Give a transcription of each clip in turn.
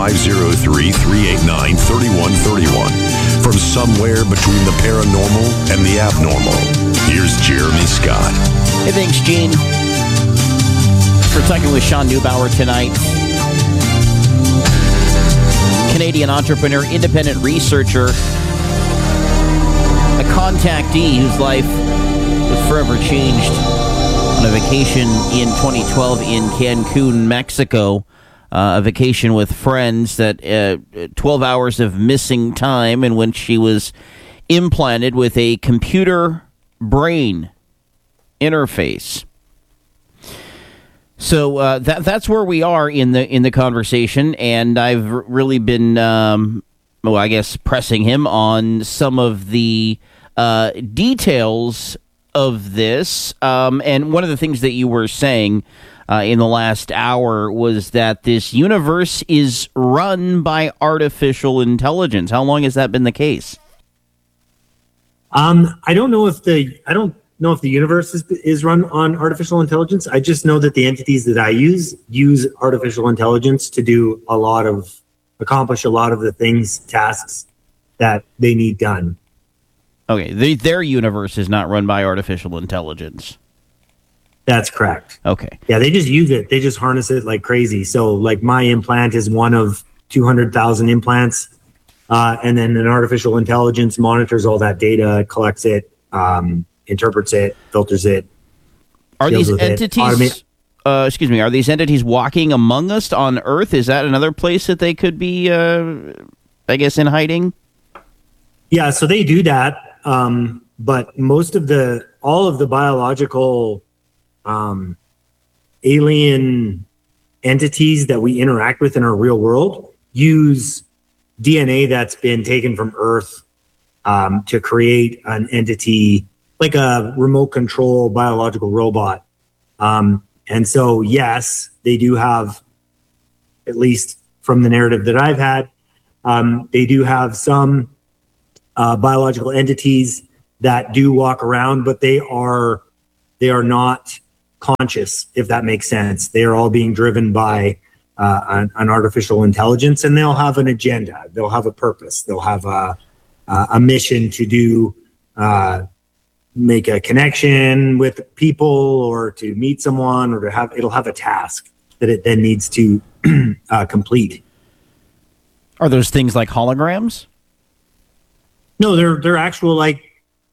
503-389-3131. From somewhere between the paranormal and the abnormal, here's Jeremy Scott. Hey, thanks, Gene. We're talking with Sean Neubauer tonight. Canadian entrepreneur, independent researcher, a contactee whose life was forever changed on a vacation in 2012 in Cancun, Mexico. A vacation with friends that 12 hours of missing time, and when she was implanted with a computer brain interface. So that's where we are in the conversation, and I've really been, pressing him on some of the details of this. And one of the things that you were saying in the last hour was that this universe is run by artificial intelligence. How long has that been the case? I don't know if the universe is run on artificial intelligence. I just know that the entities that I use artificial intelligence to accomplish a lot of the tasks that they need done. Okay, their universe is not run by artificial intelligence. That's correct. Okay. Yeah, they just use it. They just harness it like crazy. So, like, my implant is one of 200,000 implants, and then an artificial intelligence monitors all that data, collects it, interprets it, filters it. Are these entities? Are these entities walking among us on Earth? Is that another place that they could be? In hiding. Yeah, so they do that, but all of the biological alien entities that we interact with in our real world use DNA that's been taken from Earth to create an entity like a remote control biological robot. And so, yes, they do have, at least from the narrative that I've had, they do have some biological entities that do walk around, but they are not conscious, if that makes sense. They are all being driven by an artificial intelligence, and they'll have an agenda. They'll have a purpose. They'll have a mission to do, make a connection with people, or to meet someone, or it'll have a task that it then needs to complete. Are those things like holograms? No, they're actual like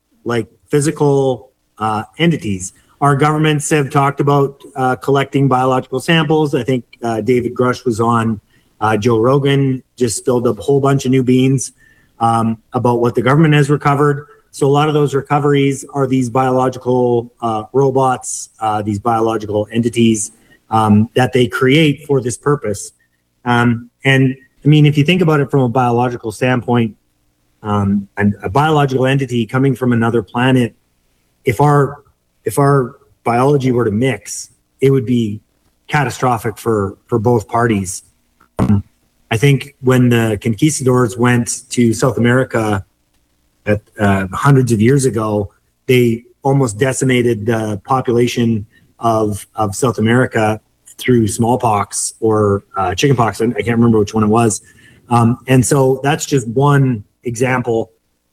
physical entities. Our governments have talked about collecting biological samples. I think David Grush was on Joe Rogan, just spilled a whole bunch of new beans about what the government has recovered. So a lot of those recoveries are these biological robots, these biological entities that they create for this purpose. And I mean, if you think about it from a biological standpoint, and a biological entity coming from another planet, if our biology were to mix, it would be catastrophic for both parties. I think when the conquistadors went to South America hundreds of years ago, they almost decimated the population of South America through smallpox or chickenpox. I can't remember which one it was. And so that's just one example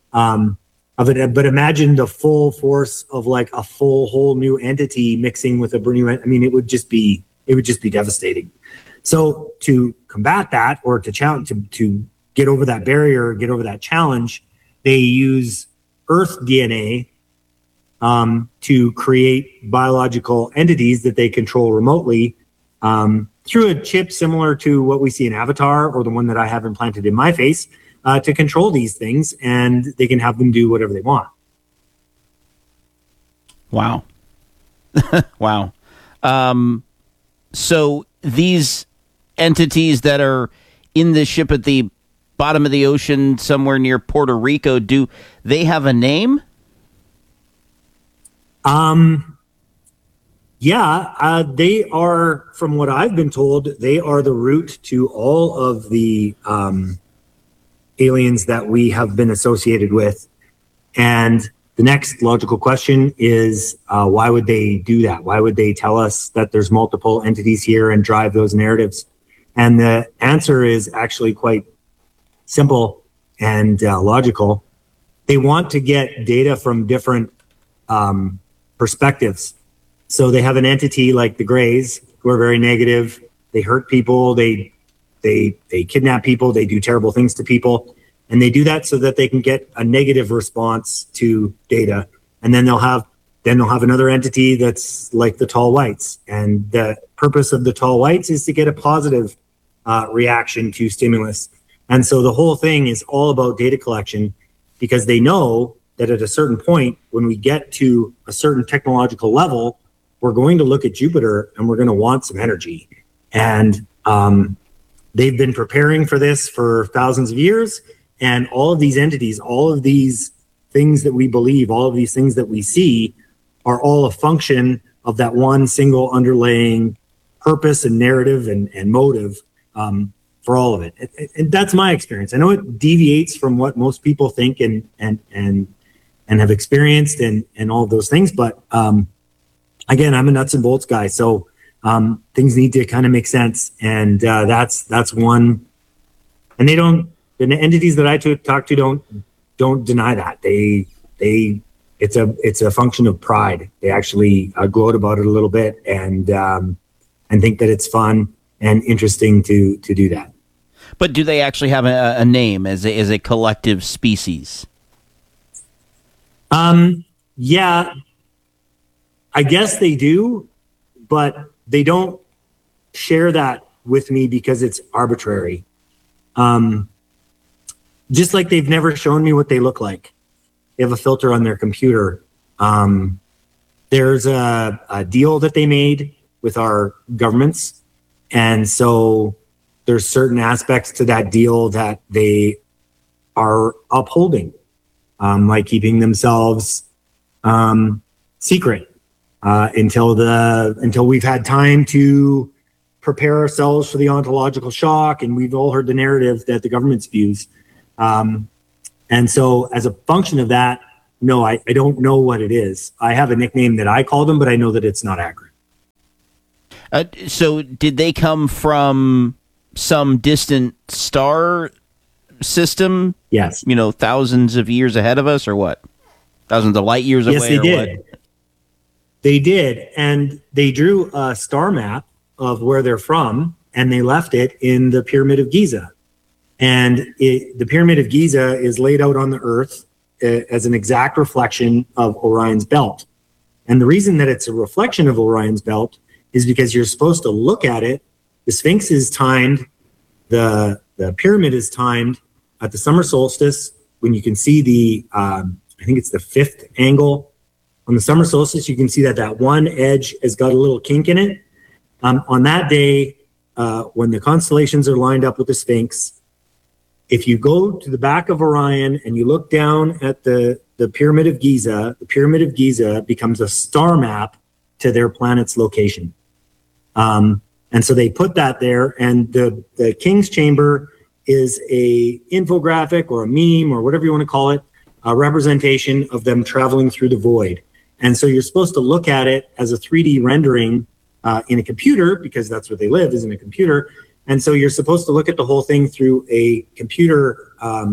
of it. But imagine the full force of like a whole new entity mixing with a new. I mean, it would just be devastating. So to combat that, or to get over that barrier, get over that challenge, they use Earth DNA to create biological entities that they control remotely through a chip similar to what we see in Avatar, or the one that I have implanted in my face, to control these things, and they can have them do whatever they want. Wow. Wow. So these entities that are in the ship at the bottom of the ocean somewhere near Puerto Rico, do they have a name? Yeah, they are, from what I've been told, they are the root to all of the aliens that we have been associated with. And the next logical question is, why would they do that? Why would they tell us that there's multiple entities here and drive those narratives? And the answer is actually quite simple and logical. They want to get data from different perspectives. So they have an entity like the Greys, who are very negative. They hurt people. They kidnap people. They do terrible things to people. And they do that so that they can get a negative response to data. And then they'll have another entity that's like the Tall Whites. And the purpose of the Tall Whites is to get a positive reaction to stimulus. And so the whole thing is all about data collection, because they know that at a certain point, when we get to a certain technological level, we're going to look at Jupiter and we're going to want some energy. And they've been preparing for this for thousands of years. And all of these entities, all of these things that we believe, all of these things that we see are all a function of that one single underlying purpose and narrative and motive for all of it. And that's my experience. I know it deviates from what most people think and have experienced and all of those things. But again, I'm a nuts and bolts guy. So things need to kind of make sense. And that's one. And the entities that I talk to don't deny that. It's a function of pride. They actually gloat about it a little bit and think that it's fun and interesting to do that. But do they actually have a name as a collective species? Yeah, I guess they do, but they don't share that with me because it's arbitrary. Just like they've never shown me what they look like. They have a filter on their computer. There's a deal that they made with our governments. And so there's certain aspects to that deal that they are upholding, like keeping themselves secret until we've had time to prepare ourselves for the ontological shock. And we've all heard the narrative that the government spews. And so as a function of that, no, I don't know what it is. I have a nickname that I call them, but I know that it's not accurate. So did they come from some distant star system? Yes. Thousands of years ahead of us, or what? Thousands of light years away? Yes, they did. What? They did. And they drew a star map of where they're from, and they left it in the Pyramid of Giza. And the Pyramid of Giza is laid out on the Earth as an exact reflection of Orion's belt. And the reason that it's a reflection of Orion's belt is because you're supposed to look at it. The Sphinx is timed, the pyramid is timed at the summer solstice, when you can see I think it's the 5th angle. On the summer solstice, you can see that one edge has got a little kink in it. On that day, when the constellations are lined up with the Sphinx, if you go to the back of Orion and you look down at the Pyramid of Giza, the Pyramid of Giza becomes a star map to their planet's location. And so they put that there, and the King's Chamber is a infographic or a meme or whatever you want to call it, a representation of them traveling through the void. And so you're supposed to look at it as a 3D rendering in a computer, because that's where they live, is in a computer. And so you're supposed to look at the whole thing through a computer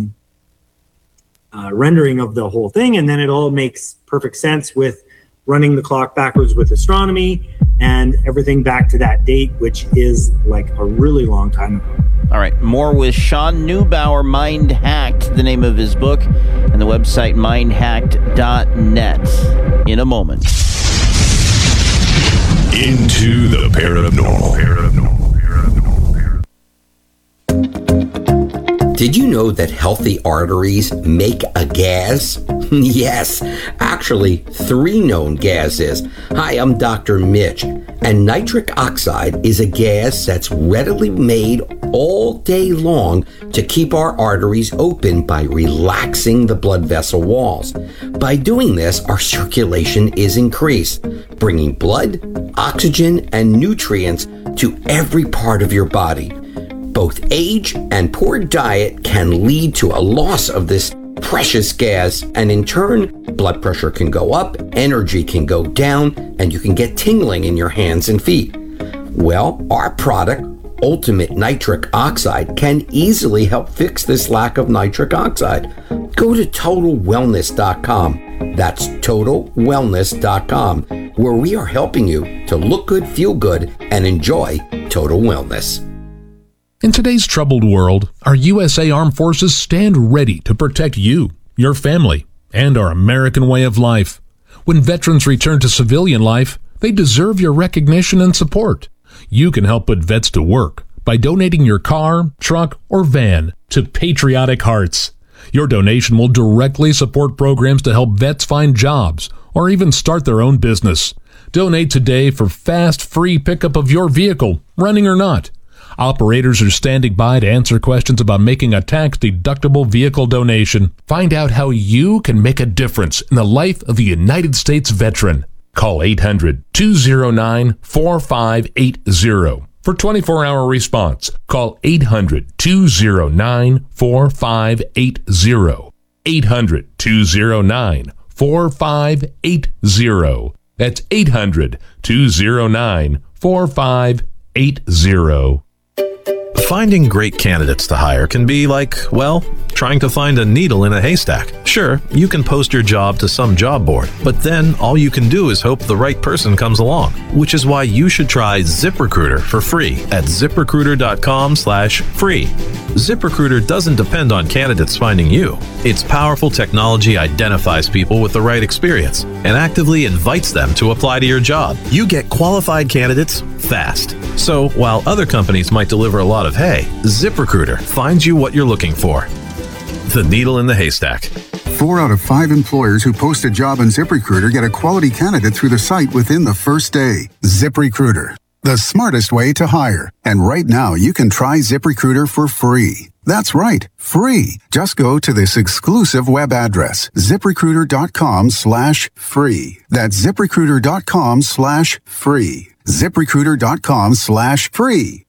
rendering of the whole thing, and then it all makes perfect sense with running the clock backwards with astronomy and everything back to that date, which is like a really long time ago. All right, more with Sean Neubauer, Mind Hacked, the name of his book, and the website mindhacked.net in a moment. Into the paranormal. Did you know that healthy arteries make a gas? Yes, actually 3 known gases. Hi, I'm Dr. Mitch, and nitric oxide is a gas that's readily made all day long to keep our arteries open by relaxing the blood vessel walls. By doing this, our circulation is increased, bringing blood, oxygen, and nutrients to every part of your body. Both age and poor diet can lead to a loss of this precious gas, and in turn, blood pressure can go up, energy can go down, and you can get tingling in your hands and feet. Well, our product, Ultimate Nitric Oxide can easily help fix this lack of nitric oxide. Go to TotalWellness.com. That's TotalWellness.com, where we are helping you to look good, feel good, and enjoy total wellness. In today's troubled world, our USA Armed Forces stand ready to protect you, your family, and our American way of life. When veterans return to civilian life, they deserve your recognition and support. You can help put vets to work by donating your car, truck, or van to Patriotic Hearts. Your donation will directly support programs to help vets find jobs or even start their own business. Donate today for fast, free pickup of your vehicle, running or not. Operators are standing by to answer questions about making a tax-deductible vehicle donation. Find out how you can make a difference in the life of a United States veteran. Call 800-209-4580 for 24-hour response. Call 800-209-4580. 800-209-4580. That's 800-209-4580. Finding great candidates to hire can be like, well, trying to find a needle in a haystack. Sure, you can post your job to some job board, but then all you can do is hope the right person comes along, which is why you should try ZipRecruiter for free at ZipRecruiter.com/free. ZipRecruiter doesn't depend on candidates finding you. Its powerful technology identifies people with the right experience and actively invites them to apply to your job. You get qualified candidates fast. So while other companies might deliver a lot of hay, ZipRecruiter finds you what you're looking for. The needle in the haystack. 4 out of 5 employers who post a job on ZipRecruiter get a quality candidate through the site within the first day. ZipRecruiter, the smartest way to hire. And right now, you can try ZipRecruiter for free. That's right, free. Just go to this exclusive web address, ZipRecruiter.com/free. That's ZipRecruiter.com/free. ZipRecruiter.com/free.